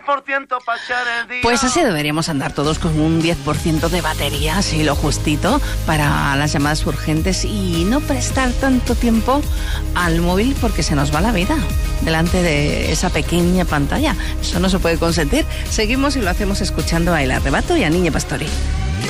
10% para echar el día. Pues así deberíamos andar todos, con un 10% de batería, así lo justito, para las llamadas urgentes y no prestar tanto tiempo al móvil porque se nos va la vida delante de esa pequeña pantalla. Eso no se puede consentir. Seguimos y lo hacemos escuchando a El Arrebato y a Niña Pastori.